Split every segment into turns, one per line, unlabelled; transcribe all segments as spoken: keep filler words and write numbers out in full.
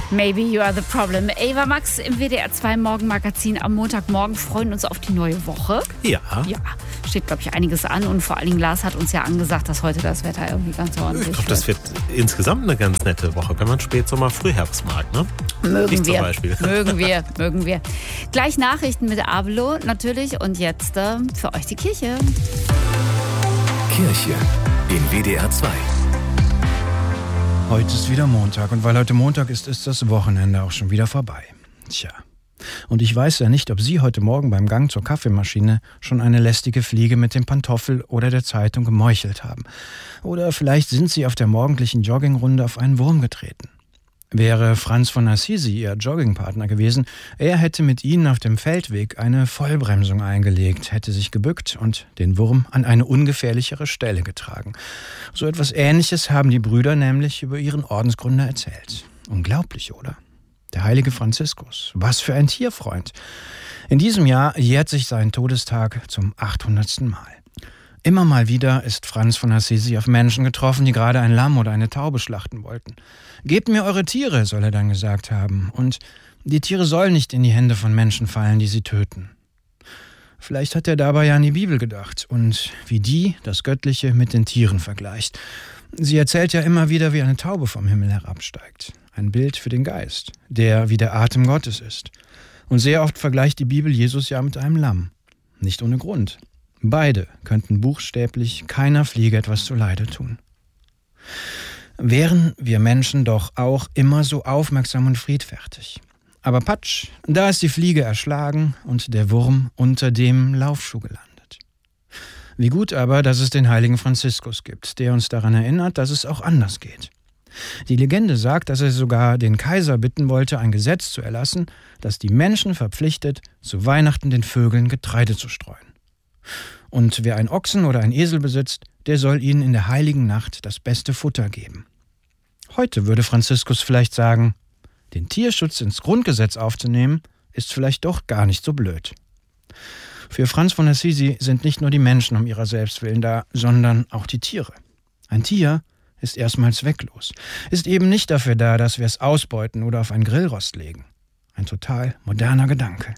Maybe you are the problem. Ava Max im W D R zwei Morgenmagazin am Montagmorgen, freuen uns auf die neue Woche.
Ja.
Ja, steht, glaube ich, einiges an. Und vor allen Dingen Lars hat uns ja angesagt, dass heute das Wetter irgendwie ganz ordentlich
Ich glaube, das wird insgesamt eine ganz nette Woche, wenn man Spätsommer, Frühherbst mag, ne?
Mögen
ich
wir.
Zum Beispiel.
Mögen wir, mögen wir. Gleich Nachrichten mit Abelo natürlich. Und jetzt äh, für euch die Kirche.
Kirche in W D R zwei.
Heute ist wieder Montag und weil heute Montag ist, ist das Wochenende auch schon wieder vorbei. Tja, und ich weiß ja nicht, ob Sie heute Morgen beim Gang zur Kaffeemaschine schon eine lästige Fliege mit dem Pantoffel oder der Zeitung gemeuchelt haben. Oder vielleicht sind Sie auf der morgendlichen Joggingrunde auf einen Wurm getreten. Wäre Franz von Assisi Ihr Joggingpartner gewesen, er hätte mit Ihnen auf dem Feldweg eine Vollbremsung eingelegt, hätte sich gebückt und den Wurm an eine ungefährlichere Stelle getragen. So etwas Ähnliches haben die Brüder nämlich über ihren Ordensgründer erzählt. Unglaublich, oder? Der heilige Franziskus, was für ein Tierfreund. In diesem Jahr jährt sich sein Todestag zum achthundertsten Mal. Immer mal wieder ist Franz von Assisi auf Menschen getroffen, die gerade ein Lamm oder eine Taube schlachten wollten. »Gebt mir eure Tiere«, soll er dann gesagt haben. Und die Tiere sollen nicht in die Hände von Menschen fallen, die sie töten. Vielleicht hat er dabei ja an die Bibel gedacht und wie die das Göttliche mit den Tieren vergleicht. Sie erzählt ja immer wieder, wie eine Taube vom Himmel herabsteigt. Ein Bild für den Geist, der wie der Atem Gottes ist. Und sehr oft vergleicht die Bibel Jesus ja mit einem Lamm. Nicht ohne Grund. Beide könnten buchstäblich keiner Fliege etwas zuleide tun. Wären wir Menschen doch auch immer so aufmerksam und friedfertig. Aber patsch, da ist die Fliege erschlagen und der Wurm unter dem Laufschuh gelandet. Wie gut aber, dass es den heiligen Franziskus gibt, der uns daran erinnert, dass es auch anders geht. Die Legende sagt, dass er sogar den Kaiser bitten wollte, ein Gesetz zu erlassen, das die Menschen verpflichtet, zu Weihnachten den Vögeln Getreide zu streuen. Und wer einen Ochsen oder einen Esel besitzt, der soll ihnen in der heiligen Nacht das beste Futter geben. Heute würde Franziskus vielleicht sagen, den Tierschutz ins Grundgesetz aufzunehmen, ist vielleicht doch gar nicht so blöd. Für Franz von Assisi sind nicht nur die Menschen um ihrer selbst willen da, sondern auch die Tiere. Ein Tier ist erstmal zwecklos, ist eben nicht dafür da, dass wir es ausbeuten oder auf ein Grillrost legen. Ein total moderner Gedanke.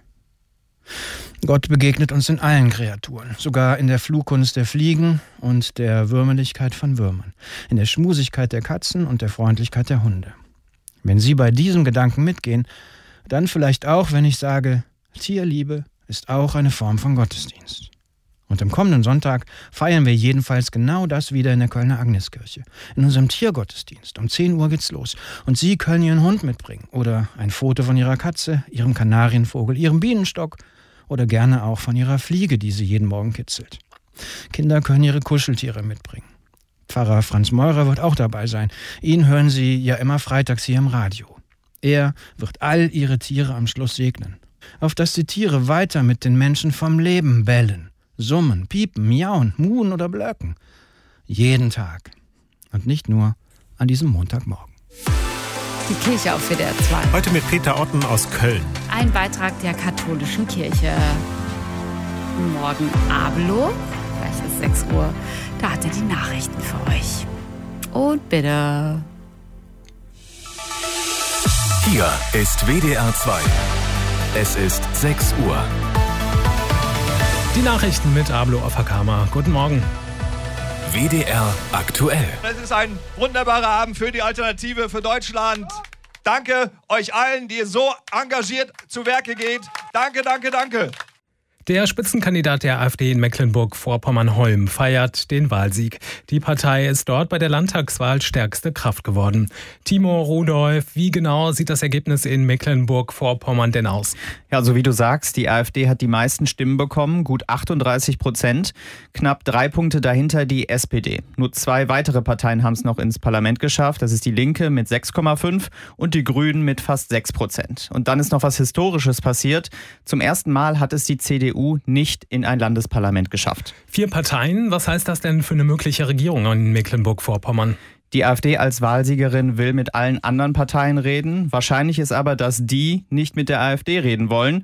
Gott begegnet uns in allen Kreaturen, sogar in der Flugkunst der Fliegen und der Würmeligkeit von Würmern, in der Schmusigkeit der Katzen und der Freundlichkeit der Hunde. Wenn Sie bei diesem Gedanken mitgehen, dann vielleicht auch, wenn ich sage, Tierliebe ist auch eine Form von Gottesdienst. Und am kommenden Sonntag feiern wir jedenfalls genau das wieder in der Kölner Agneskirche. In unserem Tiergottesdienst. Um zehn Uhr geht's los. Und Sie können Ihren Hund mitbringen oder ein Foto von Ihrer Katze, Ihrem Kanarienvogel, Ihrem Bienenstock oder gerne auch von Ihrer Fliege, die Sie jeden Morgen kitzelt. Kinder können ihre Kuscheltiere mitbringen. Pfarrer Franz Meurer wird auch dabei sein. Ihn hören Sie ja immer freitags hier im Radio. Er wird all Ihre Tiere am Schluss segnen. Auf dass die Tiere weiter mit den Menschen vom Leben bellen. Summen, piepen, miauen, muhen oder blöken. Jeden Tag. Und nicht nur an diesem Montagmorgen.
Die Kirche auf W D R zwei.
Heute mit Peter Otten aus Köln.
Ein Beitrag der katholischen Kirche. Morgen Abelo, gleich ist sechs Uhr. Da hat er die Nachrichten für euch. Und bitte.
Hier ist W D R zwei. Es ist sechs Uhr.
Die Nachrichten mit Abelo Afakama. Guten Morgen.
W D R aktuell.
Es ist ein wunderbarer Abend für die Alternative für Deutschland. Danke euch allen, die so engagiert zu Werke geht. Danke, danke, danke.
Der Spitzenkandidat der AfD in Mecklenburg-Vorpommern-Holm feiert den Wahlsieg. Die Partei ist dort bei der Landtagswahl stärkste Kraft geworden. Timo Rudolph, wie genau sieht das Ergebnis in Mecklenburg-Vorpommern denn aus?
Ja, so wie du sagst, die AfD hat die meisten Stimmen bekommen, gut achtunddreißig Prozent. Knapp drei Punkte dahinter die S P D. Nur zwei weitere Parteien haben es noch ins Parlament geschafft. Das ist die Linke mit sechs Komma fünf und die Grünen mit fast sechs Prozent. Und dann ist noch was Historisches passiert. Zum ersten Mal hat es die C D U nicht in ein Landesparlament geschafft.
Vier Parteien, was heißt das denn für eine mögliche Regierung in Mecklenburg-Vorpommern?
Die AfD als Wahlsiegerin will mit allen anderen Parteien reden. Wahrscheinlich ist aber, dass die nicht mit der AfD reden wollen.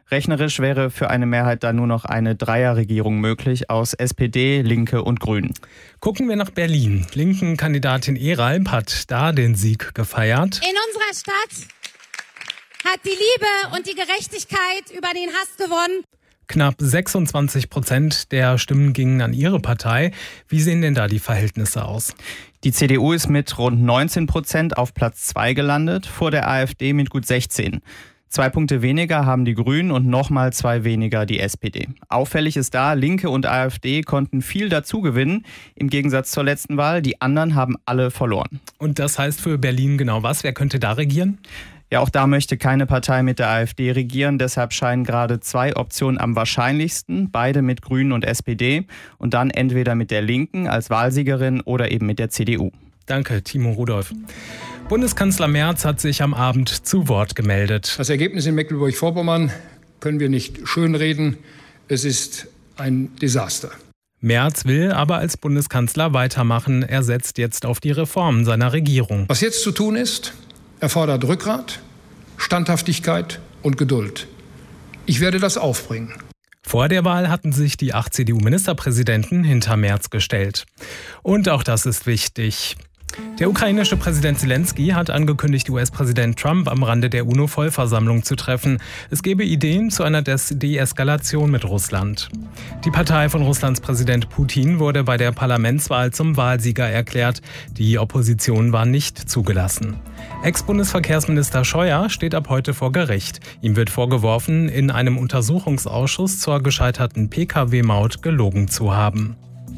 Rechnerisch wäre für eine Mehrheit dann nur noch eine Dreierregierung möglich aus S P D, Linke und Grünen.
Gucken wir nach Berlin. Linken-Kandidatin Eralp hat da den Sieg gefeiert.
In unserer Stadt hat die Liebe und die Gerechtigkeit über den Hass gewonnen.
Knapp sechsundzwanzig Prozent der Stimmen gingen an ihre Partei. Wie sehen denn da die Verhältnisse aus?
Die C D U ist mit rund neunzehn Prozent auf Platz zwei gelandet, vor der AfD mit gut sechzehn. Zwei Punkte weniger haben die Grünen und nochmal zwei weniger die S P D. Auffällig ist da, Linke und AfD konnten viel dazu gewinnen, im Gegensatz zur letzten Wahl. Die anderen haben alle verloren.
Und das heißt für Berlin genau was? Wer könnte da regieren?
Ja, auch da möchte keine Partei mit der AfD regieren. Deshalb scheinen gerade zwei Optionen am wahrscheinlichsten. Beide mit Grünen und S P D. Und dann entweder mit der Linken als Wahlsiegerin oder eben mit der C D U.
Danke, Timo Rudolph. Bundeskanzler Merz hat sich am Abend zu Wort gemeldet.
Das Ergebnis in Mecklenburg-Vorpommern können wir nicht schönreden. Es ist ein Desaster.
Merz will aber als Bundeskanzler weitermachen. Er setzt jetzt auf die Reformen seiner Regierung.
Was jetzt zu tun ist, erfordert Rückgrat, Standhaftigkeit und Geduld. Ich werde das aufbringen.
Vor der Wahl hatten sich die acht C D U-Ministerpräsidenten hinter Merz gestellt. Und auch das ist wichtig. Der ukrainische Präsident Zelensky hat angekündigt, U S-Präsident Trump am Rande der UNO-Vollversammlung zu treffen. Es gebe Ideen zu einer Deeskalation mit Russland. Die Partei von Russlands Präsident Putin wurde bei der Parlamentswahl zum Wahlsieger erklärt. Die Opposition war nicht zugelassen. Ex-Bundesverkehrsminister Scheuer steht ab heute vor Gericht. Ihm wird vorgeworfen, in einem Untersuchungsausschuss zur gescheiterten P K W-Maut gelogen zu haben.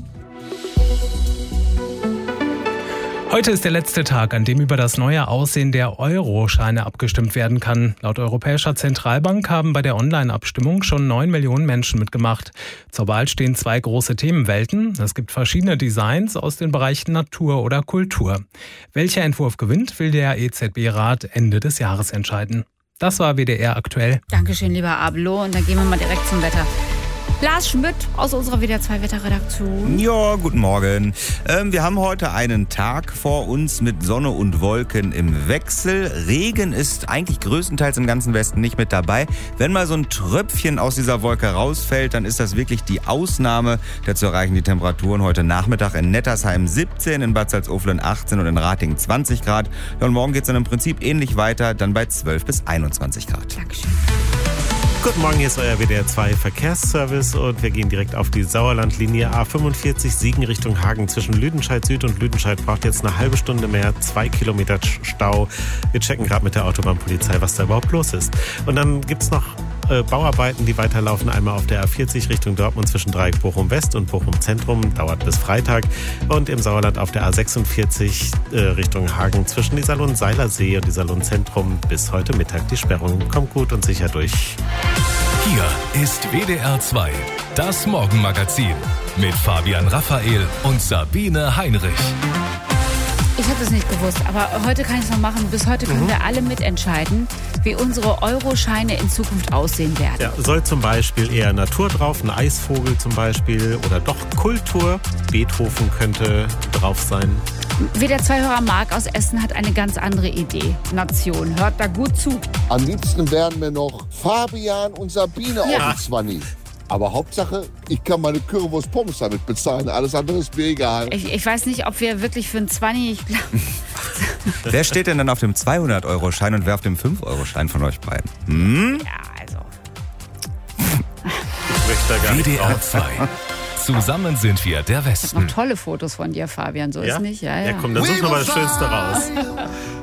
Heute ist der letzte Tag, an dem über das neue Aussehen der Euro-Scheine abgestimmt werden kann. Laut Europäischer Zentralbank haben bei der Online-Abstimmung schon neun Millionen Menschen mitgemacht. Zur Wahl stehen zwei große Themenwelten. Es gibt verschiedene Designs aus den Bereichen Natur oder Kultur. Welcher Entwurf gewinnt, will der E Z B-Rat Ende des Jahres entscheiden. Das war W D R aktuell.
Dankeschön, lieber Abelo. Und dann gehen wir mal direkt zum Wetter. Lars Schmidt aus unserer W D R zwei Wetterredaktion.
Ja, guten Morgen. Ähm, wir haben heute einen Tag vor uns mit Sonne und Wolken im Wechsel. Regen ist eigentlich größtenteils im ganzen Westen nicht mit dabei. Wenn mal so ein Tröpfchen aus dieser Wolke rausfällt, dann ist das wirklich die Ausnahme. Dazu erreichen die Temperaturen heute Nachmittag in Nettersheim siebzehn, in Bad Salzuflen achtzehn und in Ratingen zwanzig Grad. Ja, und morgen geht es dann im Prinzip ähnlich weiter, dann bei zwölf bis einundzwanzig Grad.
Dankeschön.
Guten Morgen, hier ist euer W D R zwei Verkehrsservice und wir gehen direkt auf die Sauerlandlinie A fünfundvierzig Siegen Richtung Hagen. Zwischen Lüdenscheid Süd und Lüdenscheid braucht jetzt eine halbe Stunde mehr, zwei Kilometer Stau. Wir checken gerade mit der Autobahnpolizei, was da überhaupt los ist. Und dann gibt es noch äh, Bauarbeiten, die weiterlaufen. Einmal auf der A vierzig Richtung Dortmund zwischen Dreieck Bochum West und Bochum Zentrum, dauert bis Freitag. Und im Sauerland auf der A sechsundvierzig äh, Richtung Hagen zwischen Iserlohn Seilersee und Iserlohn Zentrum bis heute Mittag die Sperrung. Kommt gut und sicher durch.
Hier ist W D R zwei, das Morgenmagazin mit Fabian Raphael und Sabine Heinrich.
Ich habe es nicht gewusst, aber heute kann ich es noch machen. Bis heute können mhm. wir alle mitentscheiden, wie unsere Euroscheine in Zukunft aussehen werden.
Ja, soll zum Beispiel eher Natur drauf, ein Eisvogel zum Beispiel, oder doch Kultur. Beethoven könnte drauf sein.
W D R zwei-Hörer Marc aus Essen hat eine ganz andere Idee. Nation, hört da gut zu.
Am liebsten wären wir noch Fabian und Sabine
Ja.
auf dem Zwanni. Aber Hauptsache, ich kann meine Currywurst Pommes damit bezahlen. Alles andere ist mir egal.
Ich, ich weiß nicht, ob wir wirklich für einen Zwanni, ich glaube...
Wer steht denn dann auf dem zweihundert-Euro-Schein und wer auf dem fünf-Euro-Schein von euch beiden? Hm?
Ja, also...
Ich möchte da gar
W
nicht
D R
drauf.
zwei. Zusammen sind wir der
Ich habe
Westen.
noch tolle Fotos von dir, Fabian, so
Ja?
ist nicht? Ja, ja.
Ja, komm, dann such noch mal das Schönste raus.